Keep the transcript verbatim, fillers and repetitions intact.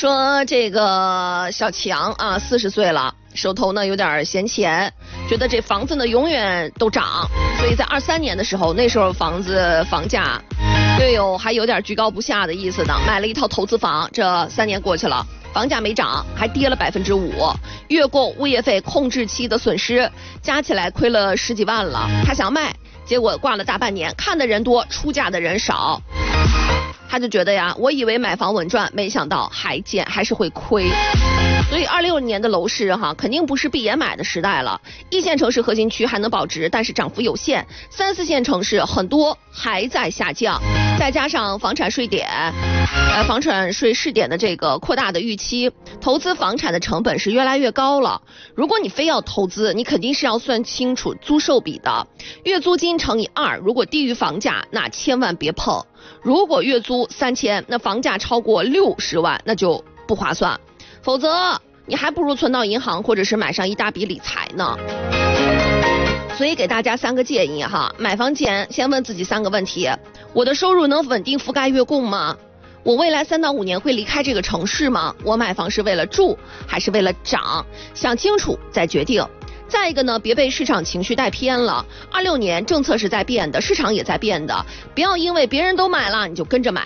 说这个小强啊，四十岁了，手头呢有点闲钱，觉得这房子呢永远都涨，所以在二三年的时候，那时候房子房价又有还有点居高不下的意思呢，买了一套投资房。这三年过去了，房价没涨，还跌了百分之五，月供、物业费、控制期的损失加起来亏了十几万了。他想卖，结果挂了大半年，看的人多，出价的人少。他就觉得呀，我以为买房稳赚，没想到还减还是会亏。所以二六年的楼市哈，肯定不是闭眼买的时代了。一线城市核心区还能保值，但是涨幅有限；三四线城市很多还在下降。再加上房产税点，呃，房产税试点的这个扩大的预期，投资房产的成本是越来越高了。如果你非要投资，你肯定是要算清楚租售比的，月租金乘以二，如果低于房价，那千万别碰。如果月租三千，那房价超过六十万，那就不划算。否则你还不如存到银行，或者是买上一大笔理财呢。所以给大家三个建议哈，买房前先问自己三个问题：我的收入能稳定覆盖月供吗？我未来三到五年会离开这个城市吗？我买房是为了住还是为了涨？想清楚再决定。再一个呢，别被市场情绪带偏了。二六年政策是在变的，市场也在变的，不要因为别人都买了你就跟着买，